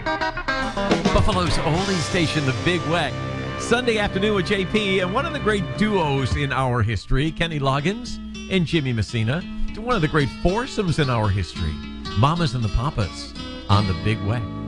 Buffalo's oldie station, The Big Weck. Sunday afternoon with JP and one of the great duos in our history, Kenny Loggins and Jimmy Messina, to one of the great foursomes in our history, Mamas and the Papas on The Big Weck.